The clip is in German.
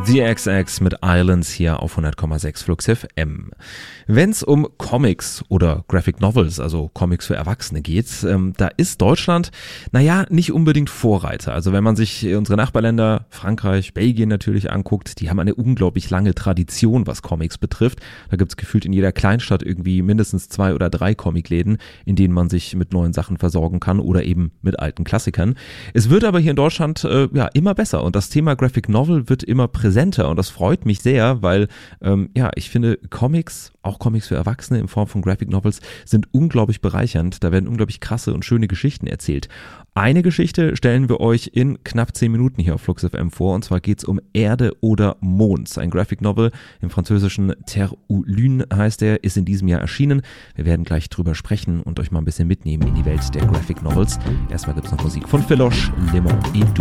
The XX mit Islands hier auf 100,6 Flux FM. Wenn es um Comics oder Graphic Novels, also Comics für Erwachsene geht, da ist Deutschland, nicht unbedingt Vorreiter. Also wenn man sich unsere Nachbarländer, Frankreich, Belgien natürlich anguckt, die haben eine unglaublich lange Tradition, was Comics betrifft. Da gibt's gefühlt in jeder Kleinstadt irgendwie mindestens 2 oder 3 Comicläden, in denen man sich mit neuen Sachen versorgen kann oder eben mit alten Klassikern. Es wird aber hier in Deutschland immer besser und das Thema Graphic Novel wird immer präsenter und das freut mich sehr, weil ich finde Comics, auch Comics für Erwachsene in Form von Graphic Novels, sind unglaublich bereichernd. Da werden unglaublich krasse und schöne Geschichten erzählt. Eine Geschichte stellen wir euch in knapp 10 Minuten hier auf Flux FM vor und zwar geht's um Erde oder Mond. Ein Graphic Novel, im französischen Terre ou Lune heißt er, ist in diesem Jahr erschienen. Wir werden gleich drüber sprechen und euch mal ein bisschen mitnehmen in die Welt der Graphic Novels. Erstmal gibt's noch Musik von Philoche, Le Monde et Du.